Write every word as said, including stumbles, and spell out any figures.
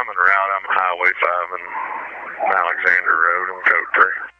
I'm en route. I'm Highway five and Alexander Road on Code three.